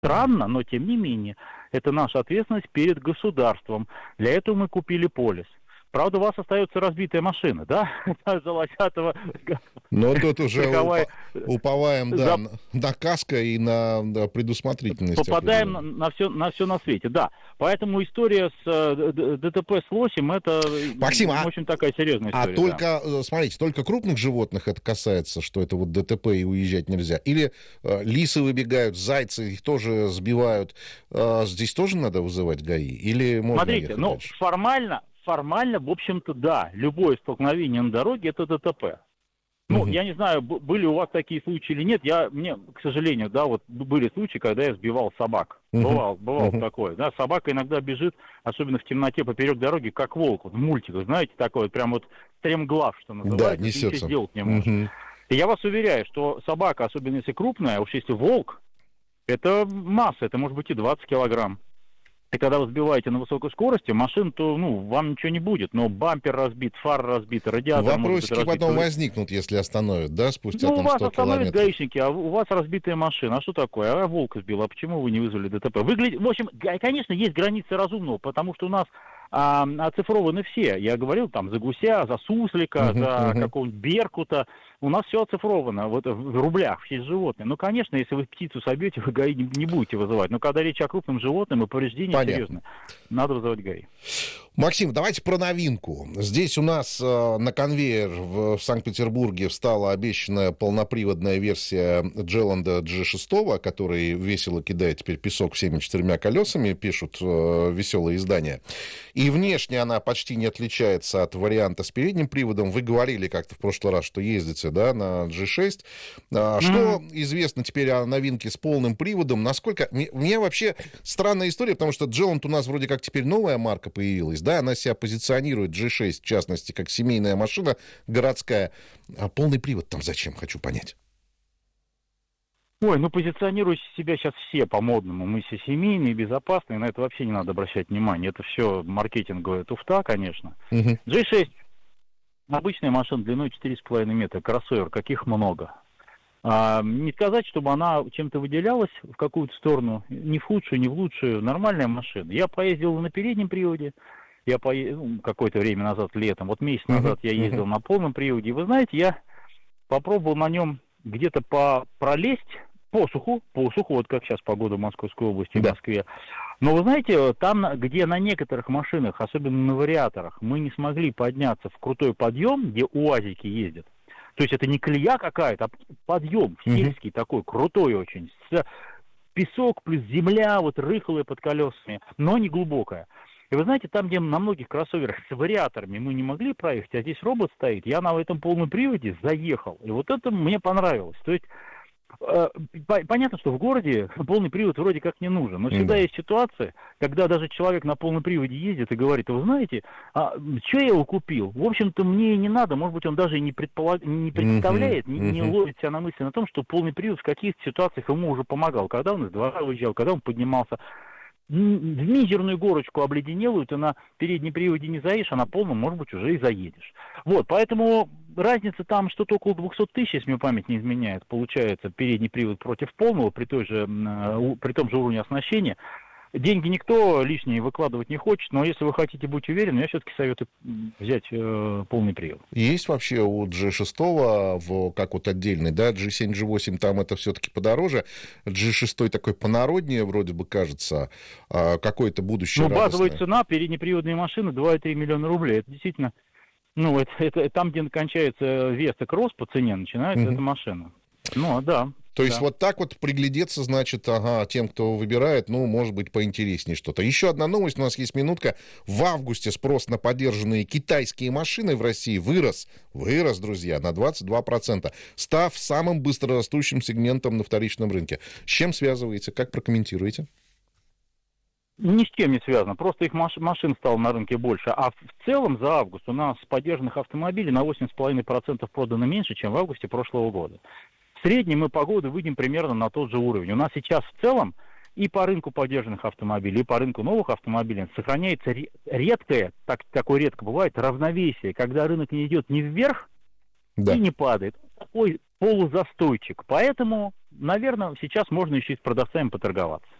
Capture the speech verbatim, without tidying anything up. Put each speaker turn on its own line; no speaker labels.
Странно, но тем не менее, это наша ответственность перед государством. Для этого мы купили полис. Правда, у вас остается разбитая машина, да? Золотятого.
Но тут уже
Страховая...
упа- уповаем, да,
За...
на, на каско и на да, предусмотрительность.
Попадаем на, на, все, на все на свете, да. Поэтому история с э, ДТП с лосем, это
Максим, а,
очень такая серьезная история.
А только,
да.
смотрите, только крупных животных это касается, что это вот ДТП и уезжать нельзя? Или э, лисы выбегают, зайцы, их тоже сбивают? Э, здесь тоже надо вызывать ГАИ? Или можно
Смотрите, ну,
дальше?
формально, формально, в общем-то, да. Любое столкновение на дороге – это ДТП. Ну, угу. Я не знаю, были у вас такие случаи или нет. Я, мне, к сожалению, да, вот были случаи, когда я сбивал собак. Угу. Бывало, бывало угу. такое. Да, собака иногда бежит, особенно в темноте поперек дороги, как волк. Вот в мультиках, знаете, такой вот прям вот стремглав, что называется.
Да, несется.
Ничего сделать не может. Угу. И я вас уверяю, что собака, особенно если крупная, уж если волк, это масса, это может быть и двадцать килограмм. И когда вы сбиваете на высокой скорости, машин, то, ну, вам ничего не будет. Но бампер разбит, фар разбит, радиатор
Вопросики
может быть разбит.
потом возникнут, если остановят, да, спустя
ну,
там
сто
километров.
Ну, вас остановят гаишники, а у вас разбитая машина. А что такое? А волк сбил, а почему вы не вызвали ДТП? Выглядит... В общем, конечно, есть границы разумного, потому что у нас а, оцифрованы все. Я говорил там за гуся, за суслика, uh-huh, за uh-huh. какого-нибудь беркута. У нас все оцифровано вот, в рублях, все животные. Ну, конечно, если вы птицу собьете, вы ГАИ не, не будете вызывать. Но когда речь о крупном животном и повреждении серьезно, надо вызывать ГАИ.
Максим, давайте про новинку. Здесь у нас э, на конвейер в, в Санкт-Петербурге встала обещанная полноприводная версия Джеланда джи шесть, который весело кидает теперь песок всеми четырьмя колесами, пишут э, веселые издания. И внешне она почти не отличается от варианта с передним приводом. Вы говорили как-то в прошлый раз, что ездите, да, на джи шесть. А, mm-hmm. Что известно теперь о новинке с полным приводом? Насколько... У меня вообще странная история, потому что Джеланд у нас вроде как теперь новая марка появилась, да, она себя позиционирует, джи шесть, в частности, как семейная машина городская. А полный привод там зачем, хочу понять.
Ой, ну позиционируют себя сейчас все по-модному. Мы все семейные, безопасные, на это вообще не надо обращать внимание. Это все маркетинговая туфта, конечно. Uh-huh. джи шесть, обычная машина длиной четыре с половиной метра, кроссовер, каких много. А, не сказать, чтобы она чем-то выделялась в какую-то сторону, ни в худшую, ни в лучшую, нормальная машина. Я поездил на переднем приводе, я поездил ну, какое-то время назад, летом, вот месяц uh-huh. назад я ездил uh-huh. на полном приводе, и вы знаете, я попробовал на нем где-то по пролезть по суху, по суху, вот как сейчас погода в Московской области, в да. Москве. Но вы знаете, там, где на некоторых машинах, особенно на вариаторах, мы не смогли подняться в крутой подъем, где УАЗики ездят, то есть это не колея какая-то, а подъем сельский uh-huh. такой, крутой очень, с песок плюс земля, вот рыхлая под колесами, но не глубокая. И вы знаете, там, где на многих кроссоверах с вариаторами мы не могли проехать, а здесь робот стоит, я на этом полном приводе заехал. И вот это мне понравилось. То есть, э, понятно, что в городе полный привод вроде как не нужен, но всегда mm-hmm. есть ситуация, когда даже человек на полном приводе ездит и говорит, вы знаете, а что я его купил? В общем-то, мне и не надо, может быть, он даже и не, предполаг... не представляет, mm-hmm. не, не ловит себя на мысли на том, что полный привод в каких-то ситуациях ему уже помогал, когда он из двора выезжал, когда он поднимался. В мизерную горочку обледенелую ты на переднем приводе не заедешь, а на полном, может быть, уже и заедешь. Вот, поэтому разница там что-то около двести тысяч, если мне память не изменяет, получается передний привод против полного, при, той же, при том же уровне оснащения. Деньги никто лишние выкладывать не хочет, но если вы хотите быть уверены, я все-таки советую взять э, полный привод.
Есть вообще у джи шесть, в, как вот отдельный, да, джи семь, джи восемь, там это все-таки подороже, джи шесть такой понароднее вроде бы кажется, а какое-то будущее
ну,
радостное.
Базовая цена переднеприводной машины два и три миллиона рублей, это действительно, ну, это, это там, где кончается Веста Кросс по цене, начинается угу. эта машина. Ну, да.
То есть
да.
вот так вот приглядеться, значит, ага, тем, кто выбирает, ну, может быть, поинтереснее что-то. Еще одна новость, у нас есть минутка. В августе спрос на подержанные китайские машины в России вырос, вырос, друзья, на двадцать два процента, став самым быстрорастущим сегментом на вторичном рынке. С чем связываете, как прокомментируете?
Ни с чем не связано, просто их маш- машин стало на рынке больше. А в целом за август у нас подержанных автомобилей на восемь целых пять десятых процента продано меньше, чем в августе прошлого года. В среднем мы по году выйдем примерно на тот же уровень. У нас сейчас в целом и по рынку подержанных автомобилей, и по рынку новых автомобилей сохраняется редкое, так, такое редко бывает, равновесие, когда рынок не идет ни вверх, да. и не падает. Такой полузастойчик. Поэтому наверное, сейчас можно еще и с продавцами поторговаться.